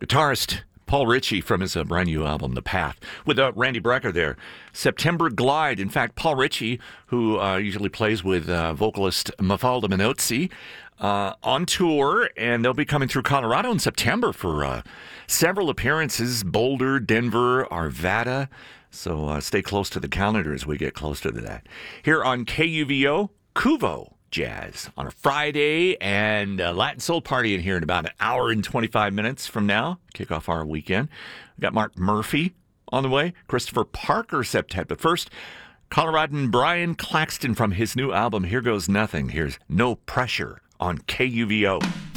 Guitarist Paul Ritchie from his brand new album, The Path, with Randy Brecker there. September Glide. In fact, Paul Ritchie, who usually plays with vocalist Mafalda Minozzi, on tour, and they'll be coming through Colorado in September for several appearances, Boulder, Denver, Arvada. So stay close to the calendar as we get closer to that. Here on KUVO, Kuvo Jazz on a Friday, and a Latin Soul Party in here in about an hour and 25 minutes from now. Kick off our weekend. We've got Mark Murphy on the way, Christopher Parker septet. But first, Coloradan Brian Claxton from his new album, Here Goes Nothing. Here's No Pressure on KUVO.